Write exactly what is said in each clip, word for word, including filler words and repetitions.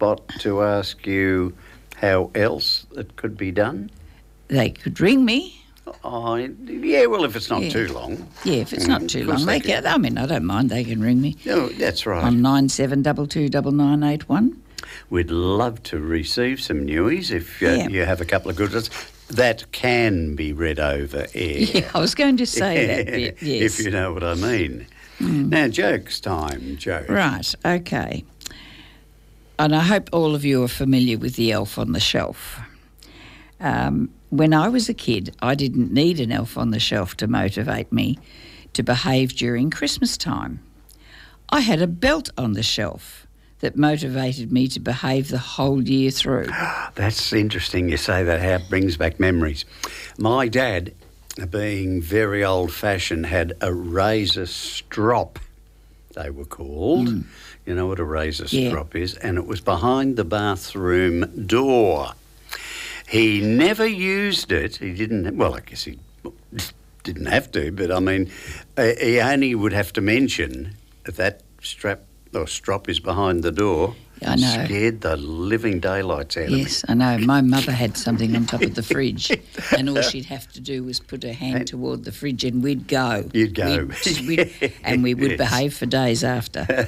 spot to ask you how else it could be done? They could ring me. Oh, yeah, well, if it's not Yeah. too long. Yeah, if it's Mm, not too of course long. they They can, I mean, I don't mind. They can ring me Oh, that's right. on nine seven two two nine nine eight one. We'd love to receive some newies if uh, Yeah. you have a couple of good ones that can be read over air. Yeah, I was going to say that bit, yes. If you know what I mean. Now, jokes time, Joe. Right, okay. And I hope all of you are familiar with the elf on the shelf. Um, when I was a kid, I didn't need an elf on the shelf to motivate me to behave during Christmas time. I had a belt on the shelf that motivated me to behave the whole year through. That's interesting you say that, how it brings back memories. My dad, being very old-fashioned, had a razor strop, they were called. Mm. You know what a razor Yeah. strop is? And it was behind the bathroom door. He never used it. He didn't, well, I guess he didn't have to, but I mean, uh, he only would have to mention that that strap or strop is behind the door. I know. Scared the living daylights out of me. Yes, I know. My mother had something on top of the fridge, and all she'd have to do was put her hand toward the fridge, and we'd go. You'd go. We'd, we'd, and we would Yes. behave for days after.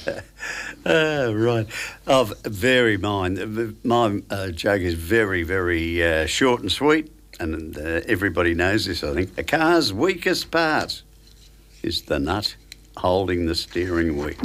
Oh, right. Oh, very mine. My uh, joke is very, very uh, short and sweet, and uh, everybody knows this, I think. A car's weakest part is the nut holding the steering wheel.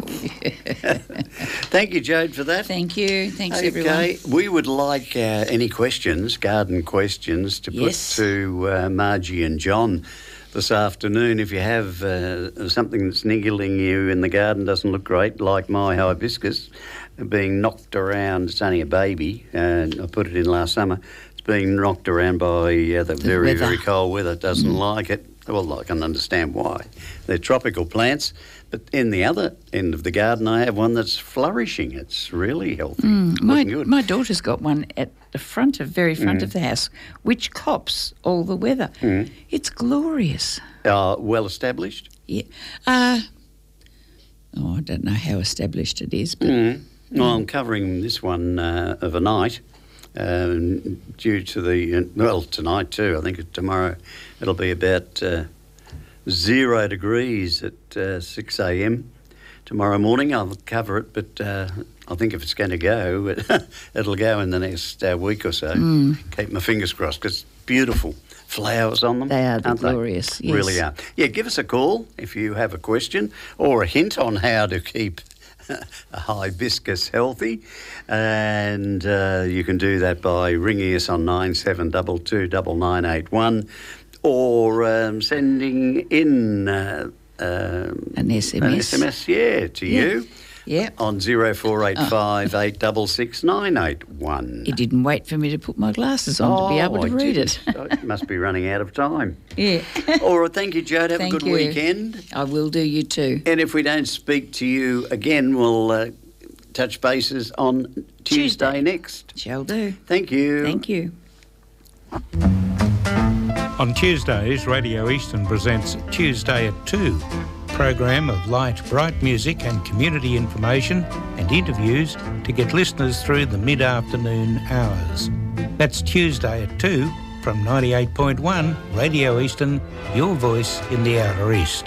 Thank you, Jade, for that. Thank you. Thanks, Okay, everyone. we would like uh, any questions, garden questions, to Yes. put to uh, Margie and John this afternoon. If you have uh, something that's niggling you in the garden, doesn't look great, like my hibiscus being knocked around. It's only a baby, and I put it in last summer. It's being knocked around by uh, the, The very, weather. very cold weather. It doesn't like it. Well, I can understand why. They're tropical plants, but in the other end of the garden, I have one that's flourishing. It's really healthy. Mm, my, Looking good. my daughter's got one at the front of, very front of the house, which cops all the weather. Mm. It's glorious. Uh, well established. Yeah. Uh, oh, I don't know how established it is, but Mm. Well, I'm covering this one uh, of a night um, due to the, uh, well, tonight too. I think tomorrow it'll be about uh, zero degrees at uh, six a m tomorrow morning. I'll cover it, but uh, I think if it's going to go, it, it'll go in the next uh, week or so. Mm. Keep my fingers crossed, because it's beautiful. Flowers on them. They are, they're aren't they? glorious, yes. Really are. Yeah, give us a call if you have a question or a hint on how to keep a hibiscus healthy, and uh, you can do that by ringing us on nine seven two two nine nine eight one or um, sending in uh, um, An S M S. An S M S, yeah, to Yeah. you yeah. on zero four eight five eight six six nine eight one. It didn't wait for me to put my glasses on to be able to I read didn't. it. I must be running out of time. Yeah. All right, thank you, Jade. Have Thank a good you. weekend. I will do, you too. And if we don't speak to you again, we'll uh, touch bases on Tuesday, Tuesday. next. Shall do. Thank you. Thank you. On Tuesdays, Radio Eastern presents Tuesday at two, program of light, bright music and community information and interviews to get listeners through the mid-afternoon hours. That's Tuesday at two from ninety-eight point one Radio Eastern, your voice in the Outer East.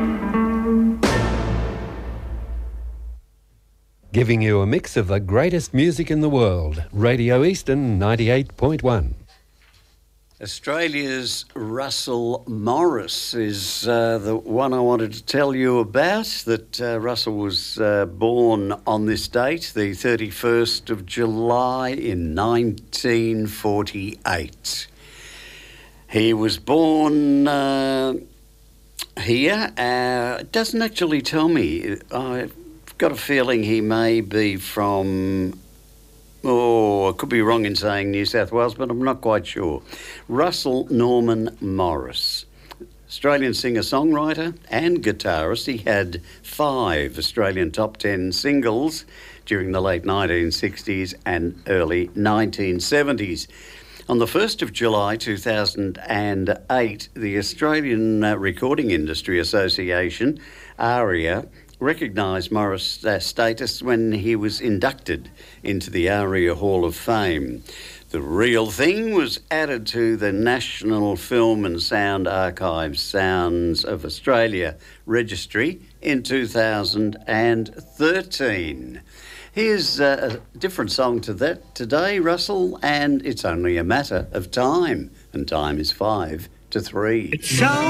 Giving you a mix of the greatest music in the world. Radio Eastern ninety-eight point one. Australia's Russell Morris is uh, the one I wanted to tell you about, that uh, Russell was uh, born on this date, the thirty-first of July in nineteen forty-eight. He was born uh, here. Uh, it doesn't actually tell me. I've got a feeling he may be from... Oh, I could be wrong in saying New South Wales, but I'm not quite sure. Russell Norman Morris, Australian singer-songwriter and guitarist. He had five Australian top ten singles during the late nineteen sixties and early nineteen seventies. On the first of July two thousand eight, the Australian uh, Recording Industry Association, ARIA, recognised Morris' uh, status when he was inducted into the ARIA Hall of Fame. The Real Thing was added to the National Film and Sound Archives Sounds of Australia registry in two thousand thirteen. Here's uh, a different song to that today, Russell, and It's Only a Matter of Time. And time is five to three. It's so